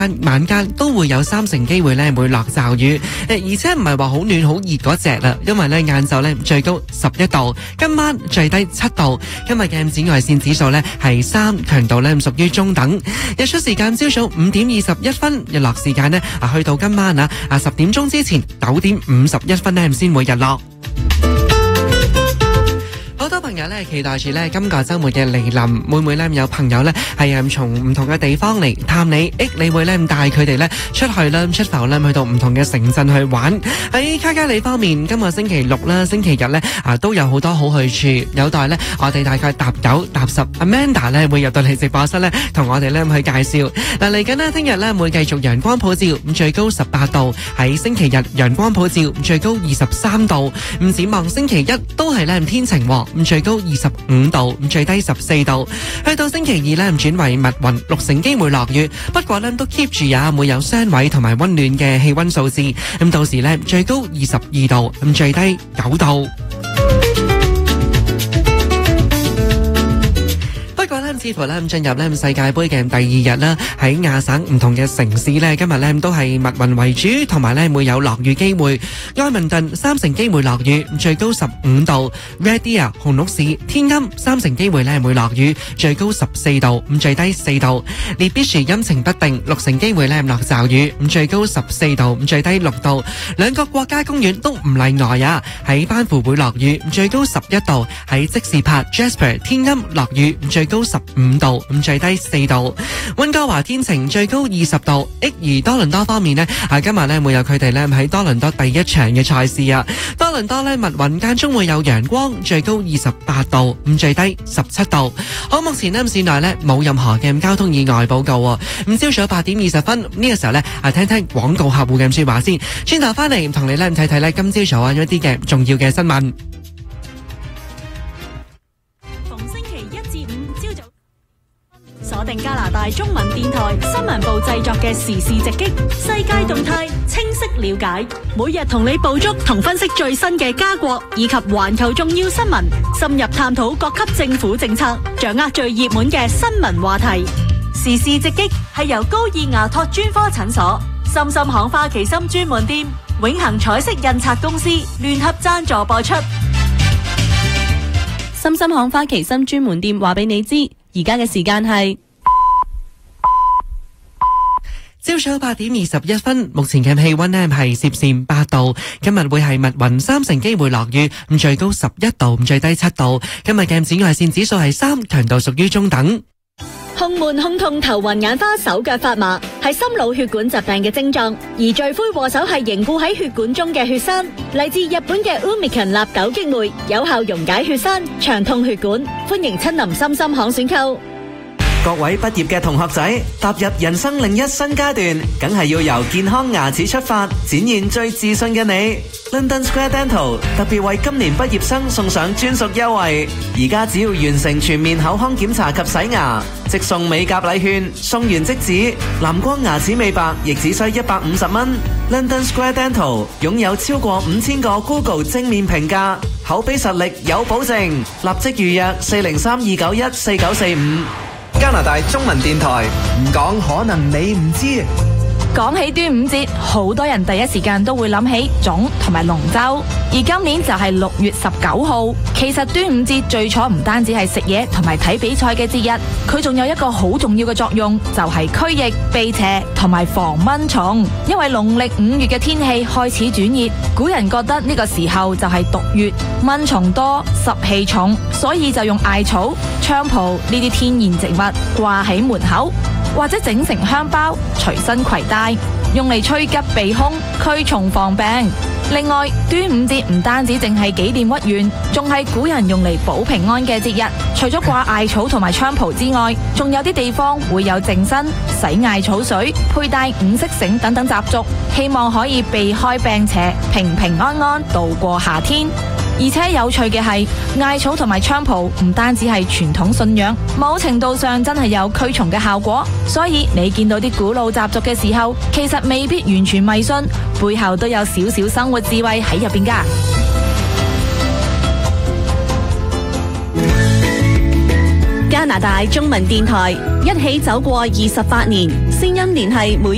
晚間都會有30%機會咧會落驟雨，而且唔係話好暖好熱嗰隻啦，因為咧晏晝咧最高11度，今晚最低7度。今日嘅紫外線指數咧係3，強度咧屬於中等。日出時間朝早5點21分，日落時間呢去到今晚10點鐘之前9點51分呢先會日落。好多朋友咧期待住咧今個週末嘅嚟臨，會唔會咧有朋友咧係從唔同嘅地方嚟探你？你會咧帶佢哋咧出去啦、出埠啦，去到唔同嘅城鎮去玩。喺卡加里方面，今個星期六啦、星期日咧都有好多好去處，有待咧我哋大概搭9、搭10 Amanda 咧會入到嚟直播室咧，同我哋咧去介紹。嚟緊呢，聽日咧會繼續陽光普照，咁最高18度；喺星期日陽光普照，最高23度。咁展望星期一都係咧天晴喎。最高25度，最低14度。去到星期二咧，轉為密雲，60%機會落雨。不過咧都 keep 住會有雙位同埋溫暖嘅氣溫數字。咁到時咧最高22度，最低9度。似乎咧進入咧世界盃嘅第2日啦，喺亞省唔同嘅城市咧，今日咧都係密雲為主，同埋咧會有落雨機會。埃文頓30%機會落雨，最高15度；Red Deer 紅鹿市天陰30%機會咧會落雨，最高14度，最低4度。列必殊陰晴不定，60%機會咧落驟雨，最高14度，最低6度。兩個國家公園都唔例外啊！喺班夫會落雨，最高11度；喺即時帕 Jasper 天陰落雨，最高15度，最低4度。溫哥華天晴，最高20度。而多倫多方面呢，今日呢會有佢哋呢喺多倫多第一場嘅賽事啊。多倫多呢密雲間中會有陽光，最高28度，最低17度。好，目前呢線內呢冇任何嘅交通意外報告。咁朝早8點20分呢個時候呢，聽聽廣告客戶嘅說話先。轉頭翻嚟同你呢睇睇呢今朝早一啲嘅重要嘅新聞。 鎖定加拿大中文電台新聞部製作嘅時事直擊，世界動態清晰了解，每日同你捕捉同分析最新嘅加國以及環球重要新聞，深入探討各級政府政策，掌握最熱門嘅新聞話題。時事直擊係由高爾牙托專科診所、深深行花旗參專門店、永恆彩色印刷公司聯合贊助播出。 深深行花旗參專門店話俾你知，而家嘅時間係朝早8點21分，目前嘅氣溫呢係攝氏8度。今日會係密雲30%機會落雨，最高11度，最低7度。今日嘅紫外線指數係3，強度屬於中等。 胸悶、胸痛、頭暈眼花、手腳發麻係心腦血管疾病嘅症狀，而罪魁禍首係凝固喺血管中嘅血栓。嚟自日本嘅 Umican 納豆激酶有效溶解血栓，暢通血管。歡迎親臨深深行選購。 各位畢業嘅同學仔，踏入人生另一新階段，梗係要由健康牙齒出發，展現最自信嘅你。London Square Dental 特別為今年畢業生送上專屬優惠，而家只要完成全面口腔檢查及洗牙，即送美甲禮券，送完即止。藍光牙齒美白亦只需150蚊。London Square Dental 擁有超過5000個 Google 正面評價，口碑實力有保證，立即預約403-291-4945。加拿大中文電台，唔講可能你唔知。 講起端午節，好多人第一時間都會諗起粽同埋龍舟，而今年就係6月19號。其實端午節最初唔單止係食嘢同埋睇比賽嘅節日，佢仲有一個好重要嘅作用，就係驅疫、避邪同埋防蚊蟲。因為農曆5月嘅天氣開始轉熱，古人覺得呢個時候就係毒月，蚊蟲多，濕氣重，所以就用艾草、菖蒲呢啲天然植物掛喺門口，或者整成香包隨身攜帶，用嚟趨吉避凶、驅蟲防病。另外，端午節唔單止淨係紀念屈原，仲係古人用嚟保平安嘅節日。除咗掛艾草同埋菖蒲之外，仲有啲地方會有淨身、洗艾草水、佩戴5色繩等等習俗，希望可以避開病邪，平平安安度過夏天。而且有趣嘅係，艾草同埋菖蒲唔單止係傳統信仰，某程度上真係有驅蟲嘅效果。所以你見到啲古老習俗嘅時候，其實未必完全迷信，背後都有少少生活智慧喺入邊㗎。 加拿大中文電台一起走過28年，聲音聯繫每